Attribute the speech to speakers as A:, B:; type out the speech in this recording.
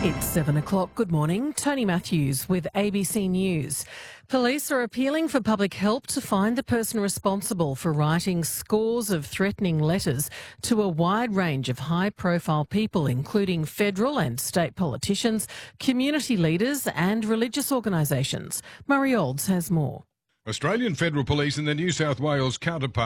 A: It's 7 o'clock. Good morning. Tony Matthews with ABC News. Police are appealing for public help to find the person responsible for writing scores of threatening letters to a wide range of high-profile people, including federal and state politicians, community leaders and religious organisations. Murray Olds has more.
B: Australian Federal Police and their New South Wales counterpart